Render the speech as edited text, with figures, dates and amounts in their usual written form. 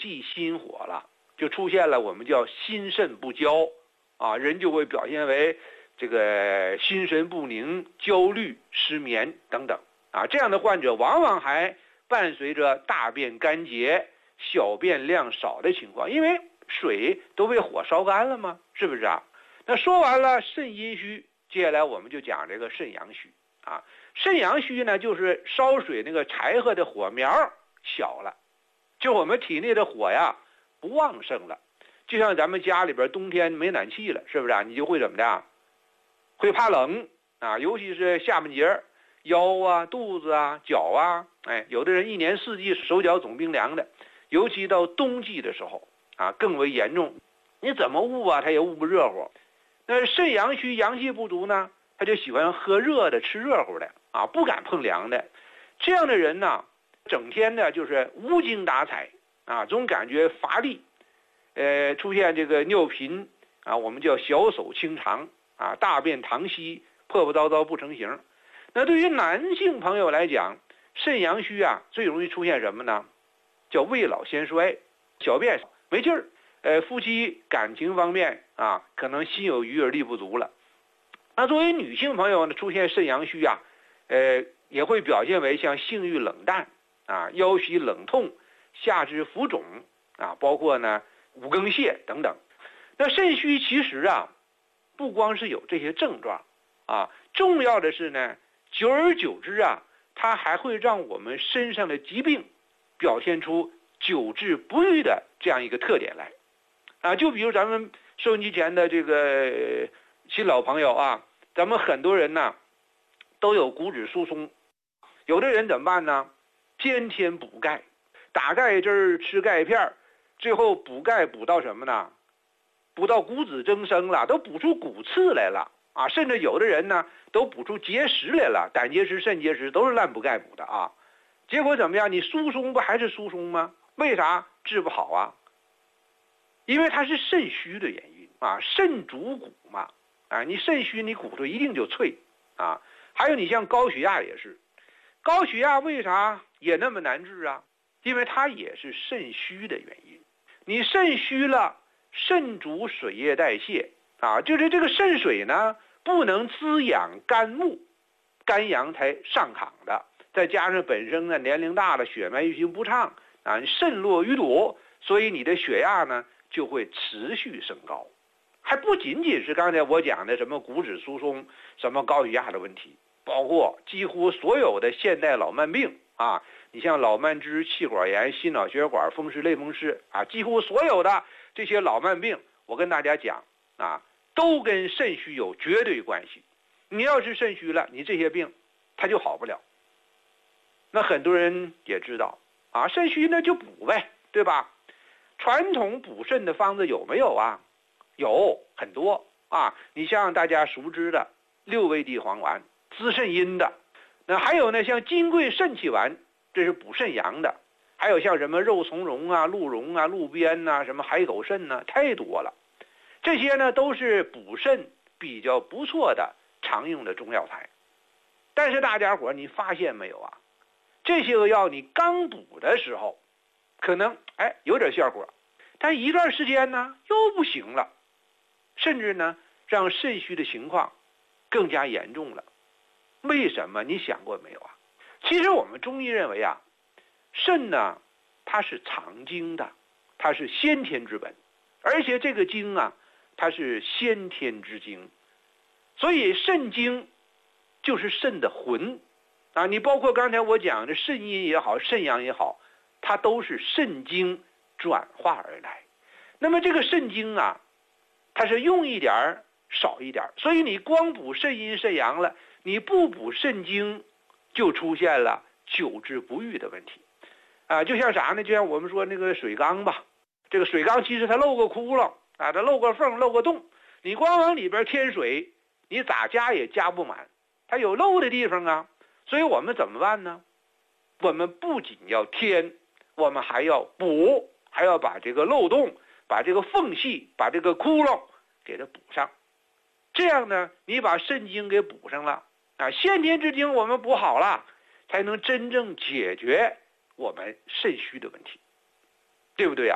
忌心火了，就出现了我们叫心肾不交啊，人就会表现为这个心神不宁、焦虑、失眠等等啊。这样的患者往往还伴随着大便干结、小便量少的情况，因为水都被火烧干了吗？是不是啊？那说完了肾阴虚，接下来我们就讲这个肾阳虚啊。肾阳虚呢，就是烧水那个柴禾的火苗小了，就我们体内的火呀不旺盛了。就像咱们家里边冬天没暖气了，是不是啊？你就会怎么的？会怕冷啊，尤其是下半截腰啊、肚子啊、脚啊，有的人一年四季手脚总冰凉的，尤其到冬季的时候啊更为严重。你怎么捂啊，他也捂不热乎。那肾阳虚、阳气不足呢，他就喜欢喝热的、吃热乎的啊，不敢碰凉的。这样的人呢，整天呢就是无精打采啊，总感觉乏力，出现这个尿频啊，我们叫小手清长啊，大便溏稀，破破叨叨不成形。那对于男性朋友来讲，肾阳虚啊，最容易出现什么呢？叫未老先衰，小便没劲儿。夫妻感情方面啊，可能心有余而力不足了。那作为女性朋友呢，出现肾阳虚啊，也会表现为像性欲冷淡啊、腰膝冷痛、下肢浮肿啊，包括呢五更泻等等。那肾虚其实啊，不光是有这些症状啊，重要的是呢，久而久之啊，它还会让我们身上的疾病表现出久治不愈的这样一个特点来啊。就比如咱们收音机前的这个新老朋友啊，咱们很多人呢都有骨质疏松，有的人怎么办呢？天天补钙，打钙汁吃钙片，最后补钙补到什么呢？补到骨质增生了，都补出骨刺来了啊！甚至有的人呢都补出结石来了，胆结石、肾结石都是烂补钙补的啊。结果怎么样？你疏松不还是疏松吗？为啥治不好啊？因为它是肾虚的原因啊，肾主骨嘛啊，你肾虚，你骨头一定就脆啊。还有你像高血压也是，高血压为啥也那么难治啊？因为它也是肾虚的原因。你肾虚了，肾主水液代谢啊，就是这个肾水呢不能滋养肝木，肝阳才上亢的。再加上本身呢年龄大了，血脉运行不畅啊，肾络淤堵，所以你的血压呢就会持续升高。还不仅仅是刚才我讲的什么骨质疏松、什么高血压的问题，包括几乎所有的现代老慢病啊，你像老慢支、气管炎、心脑血管风湿、类风湿啊，几乎所有的这些老慢病，我跟大家讲啊，都跟肾虚有绝对关系。你要是肾虚了，你这些病它就好不了。那很多人也知道啊，肾虚呢就补呗，对吧？传统补肾的方子有没有啊？有很多啊，你像大家熟知的六味地黄丸，滋肾阴的。那还有呢，像金匮肾气丸，这是补肾阳的。还有像什么肉苁蓉啊、鹿茸啊、鹿鞭啊、什么海狗肾啊，太多了。这些呢都是补肾比较不错的常用的中药材。但是大家伙你发现没有啊？这些个药你刚补的时候，可能有点效果，但一段时间呢又不行了，甚至呢让肾虚的情况更加严重了。为什么？你想过没有啊？其实我们中医认为啊，肾呢它是藏精的，它是先天之本，而且这个精啊它是先天之精，所以肾精就是肾的魂啊。你包括刚才我讲的肾阴也好，肾阳也好，它都是肾精转化而来。那么这个肾精啊，它是用一点少一点，所以你光补肾阴肾阳了，你不补肾精，就出现了久治不愈的问题啊。就像啥呢？就像我们说那个水缸吧，这个水缸其实它漏个窟窿啊，它漏个缝漏个洞，你光往里边添水，你咋加也加不满，它有漏的地方啊。所以我们怎么办呢？我们不仅要添，我们还要补，还要把这个漏洞、把这个缝隙、把这个窟窿给它补上。这样呢，你把肾精给补上了啊，先天之精我们补好了，才能真正解决我们肾虚的问题，对不对啊？